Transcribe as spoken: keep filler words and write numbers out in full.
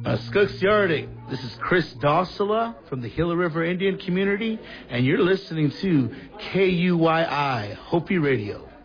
Uh, Skooks Yardic, this is Chris Dossala from the Gila River Indian Community, and you're listening to K U Y I, Hopi Radio.